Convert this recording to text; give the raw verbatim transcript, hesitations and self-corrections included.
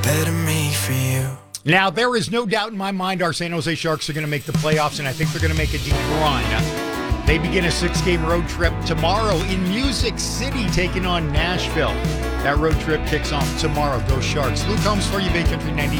better me for you. Now, there is no doubt in my mind our San Jose Sharks are going to make the playoffs, and I think they're going to make a deep run. They begin a six-game road trip tomorrow in Music City, taking on Nashville. That road trip kicks off tomorrow. Go Sharks. Luke Combs for you, Bay Country ninety-eight.